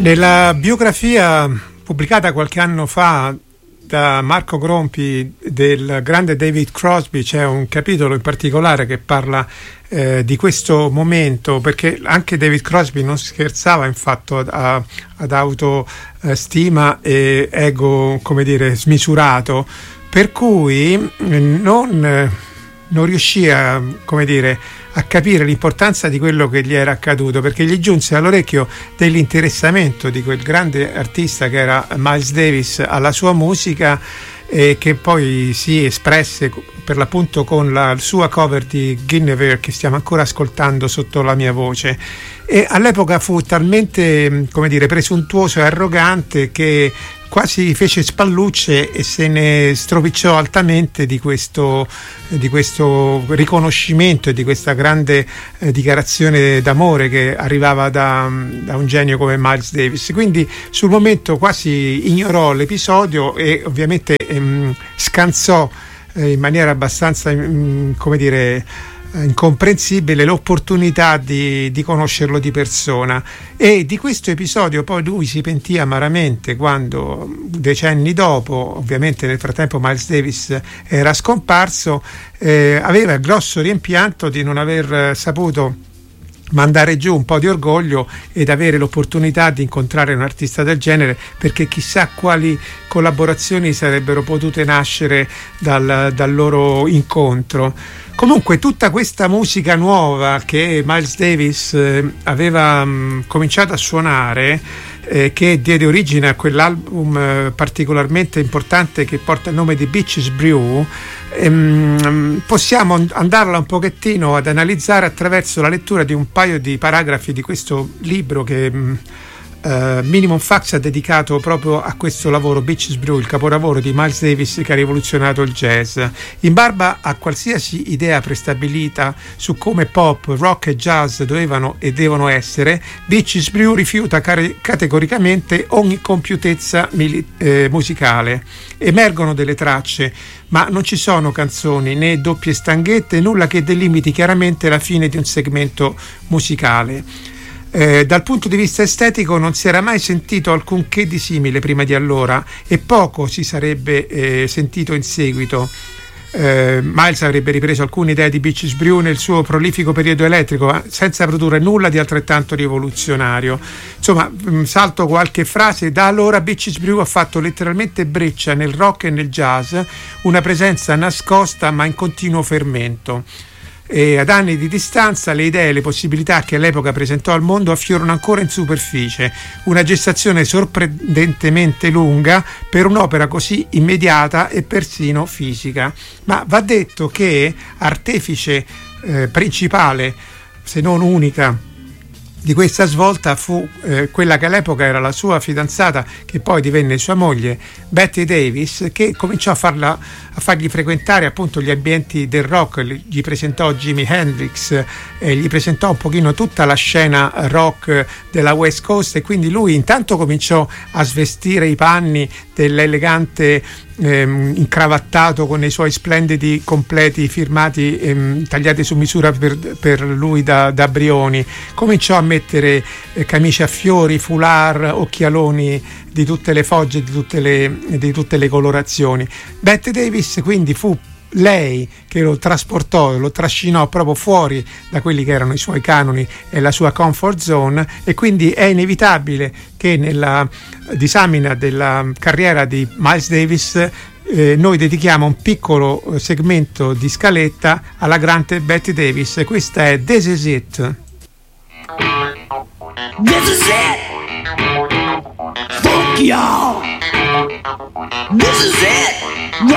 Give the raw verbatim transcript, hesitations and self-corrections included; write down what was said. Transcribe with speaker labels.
Speaker 1: Nella biografia pubblicata qualche anno fa da Marco Grompi del grande David Crosby c'è un capitolo in particolare che parla eh, di questo momento, perché anche David Crosby non scherzava in fatto a, ad autostima e ego, come dire, smisurato, per cui non, non riuscì a, come dire, a capire l'importanza di quello che gli era accaduto, perché gli giunse all'orecchio dell'interessamento di quel grande artista che era Miles Davis alla sua musica, e che poi si espresse per l'appunto con la sua cover di Guinevere, che stiamo ancora ascoltando sotto la mia voce. E all'epoca fu talmente, come dire, presuntuoso e arrogante che quasi fece spallucce e se ne stropicciò altamente di questo, di questo riconoscimento e di questa grande eh, dichiarazione d'amore che arrivava da, da un genio come Miles Davis. Quindi sul momento quasi ignorò l'episodio e ovviamente ehm, scansò eh, in maniera abbastanza, ehm, come dire, incomprensibile l'opportunità di, di conoscerlo di persona. E di questo episodio poi lui si pentì amaramente quando decenni dopo, ovviamente nel frattempo Miles Davis era scomparso, eh, aveva il grosso rimpianto di non aver saputo mandare giù un po' di orgoglio ed avere l'opportunità di incontrare un artista del genere, perché chissà quali collaborazioni sarebbero potute nascere dal, dal loro incontro. Comunque tutta questa musica nuova che Miles Davis eh, aveva mh, cominciato a suonare, eh, che diede origine a quell'album eh, particolarmente importante che porta il nome di Bitches Brew, ehm, possiamo andarla un pochettino ad analizzare attraverso la lettura di un paio di paragrafi di questo libro che mh, Uh, Minimum Fax ha dedicato proprio a questo lavoro, Bitches Brew, il capolavoro di Miles Davis che ha rivoluzionato il jazz. In barba a qualsiasi idea prestabilita su come pop, rock e jazz dovevano e devono essere, Bitches Brew rifiuta car- categoricamente ogni compiutezza mili- eh, musicale. Emergono delle tracce, ma non ci sono canzoni né doppie stanghette, nulla che delimiti chiaramente la fine di un segmento musicale. Eh, dal punto di vista estetico non si era mai sentito alcunché di simile prima di allora e poco si sarebbe eh, sentito in seguito. Eh, Miles avrebbe ripreso alcune idee di Bitches Brew nel suo prolifico periodo elettrico, eh, senza produrre nulla di altrettanto rivoluzionario. Insomma, mh, salto qualche frase: da allora Bitches Brew ha fatto letteralmente breccia nel rock e nel jazz, una presenza nascosta ma in continuo fermento. E ad anni di distanza le idee e le possibilità che all'epoca presentò al mondo affiorano ancora in superficie, una gestazione sorprendentemente lunga per un'opera così immediata e persino fisica. Ma va detto che artefice eh, principale, se non unica, di questa svolta fu eh, quella che all'epoca era la sua fidanzata, che poi divenne sua moglie, Betty Davis, che cominciò a, farla, a fargli frequentare appunto gli ambienti del rock. Gli presentò Jimi Hendrix, eh, gli presentò un pochino tutta la scena rock della West Coast, e quindi lui intanto cominciò a svestire i panni dell'elegante ehm, incravattato con i suoi splendidi completi firmati, ehm, tagliati su misura per, per lui da, da Brioni. Cominciò a mettere eh, camicie a fiori, foulard, occhialoni di tutte le fogge, di tutte le, di tutte le colorazioni. Bette Davis quindi fu lei che lo trasportò, lo trascinò proprio fuori da quelli che erano i suoi canoni e la sua comfort zone, e quindi è inevitabile che nella disamina della carriera di Miles Davis eh, noi dedichiamo un piccolo segmento di scaletta alla grande Betty Davis. Questa è This Is It.
Speaker 2: This is it. Fuck y'all. This is it.